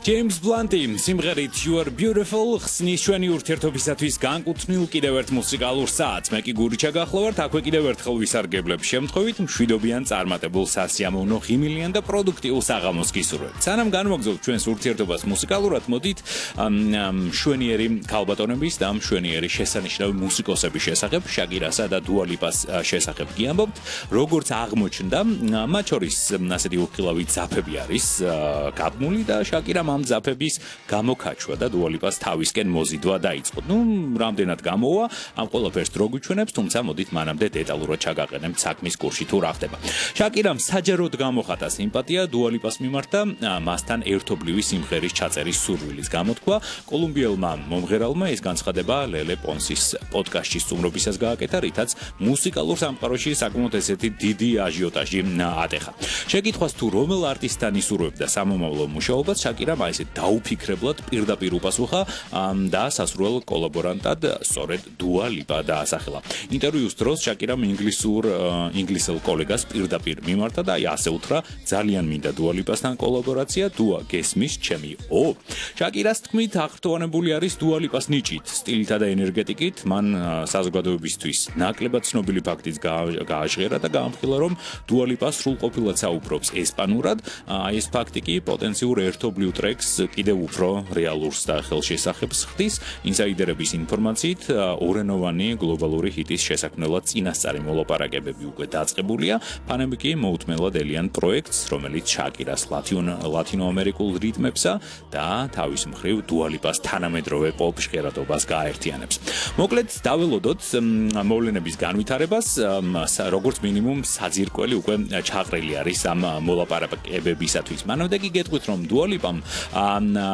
James Blunt-ი სიმღერით You Are Beautiful ხსნის ჩვენი ურთიერთობისათვის განკუთვნილ კიდევ ერთ მუსიკალურ საათს. მე კი გური ჩაგახლავართ, აქვე კიდევ ერთხელ ვისარგებლებ შემთხვევით მშვიდობიან წარმატებულ სასიამოვნო ღიმილიან და პროდუქტიულ საღამოს გისურვებთ. სანამ განვაგრძობთ ჩვენს ურთიერთობას მუსიკალურად, მოდით მშვენიერი ქალბატონების და მშვენიერი შესანიშნავი მუსიკოსების შესახებ, შაკირასა და დუა ლიპას შესახებ გიამბობთ. როგორც აღმოჩნდა, მათ შორის ასეთი უხილავი ძაფები არის გაბმული და შაკირამ ამ ძაფების გამოკაჩვა და დუა ლიპას თავისკენ მოზიდვა დაიწყო. რამდენად გამოვა, ამ ყველაფერს დრო გვიჩვენებს, თუმცა მოდით მანამდე დეტალურად ჩაგაყენებთ საქმის კურსში თუ რა ხდება. შაკირამ საჯაროდ გამოხატა სიმპათია დუა ლიპას მიმართ და მასთან ერთობლივი სიმღერის ჩაწერის სურვილის გამოთქვა. კოლუმბიელმა მომღერალმა ეს განცხადება ლელე პონსის პოდკასტში სტუმრობისას გააკეთა, რითაც მუსიკალურ სამყაროში საკმაოდ ესეთი დიდი აჟიოტაჟი ატეხა. შეკითხვას თუ რომელ არტისტთან ისურვებდა სამომავლო მუშაობას, შაკირამ ესე დაუფიქრებლად პირდაპირ უპასუხა და სასურველ კოლაბორანტად სწორედ დუა ლიპა დაასახელა. ინტერვიუს დროს შაკირამ ინგლისელ კოლეგას პირდაპირ მიმართა და ასე უთხრა, ძალიან მინდა დუა ლიპასთან კოლაბორაცია, დუა გესმის ჩემი შაკირას თქმით, აღფრთოვანებული არის დუა ლიპას ნიჭით, სტილითა და ენერგეტიკით, მან საზოგადოებისთვის ნაკლებად ცნობილი ფაქტიც გააჟღერა და გაამხილა, რომ დუა ლიპა სრულყოფილად საუბრობს ესპანურად, ეს ფაქტი კი პოტენციურ ერთობლივ ტრეკს კიდევ უფრო რეალურს და ხელშესახებს ხდის. ინსაიდერების ინფორმაციით, ორენოვანი გლობალური ჰიტის შესაქმნელად წინასწარი მოლაპარაკებები უკვე დაწყებულია. ფანები კი მოუთმენლად ელიან პროექტს, რომელიც შაკირას ლათინოამერიკულ რიტმებსა და თავის მხრივ დუა ლიპას თანამედროვე პოპ ჟღერადობას გააერთიანებს. მოკლედ, დაველოდოთ მოვლენების განვითარებას, როგორც მინიმუმ საძირკველი უკვე ჩაყრილი არის ამ მოლაპარაკებებისათვის. მანამდე კი გეტყვით, რომ დუა ლიპამ